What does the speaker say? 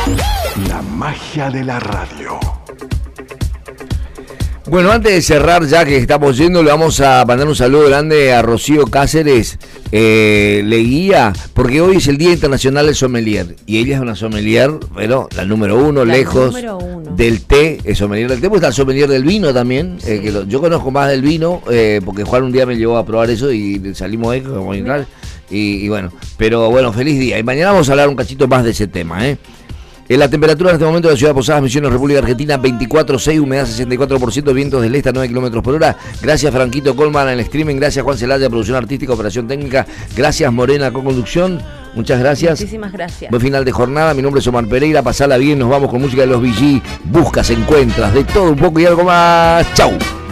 La magia de la radio. Bueno, antes de cerrar, ya que estamos yendo, le vamos a mandar un saludo grande a Rocío Cáceres Leguía, porque hoy es el Día Internacional del Sommelier, y ella es una sommelier, pero la número uno, lejos del té, es sommelier del té, pues está el sommelier del vino también, yo conozco más del vino, porque Juan un día me llevó a probar eso y salimos ahí como y bueno, pero bueno, feliz día, y mañana vamos a hablar un cachito más de ese tema, La temperatura en este momento de la ciudad de Posadas Misiones, República Argentina, 24,6, humedad 64%, vientos del este a 9 kilómetros por hora. Gracias Franquito Colman en el streaming, gracias Juan Celaya, producción artística, operación técnica, gracias Morena con conducción, muchas gracias. Muchísimas gracias. Buen final de jornada, mi nombre es Omar Pereira, pasala bien, nos vamos con música de los VG, buscas, encuentras, de todo un poco y algo más. Chau.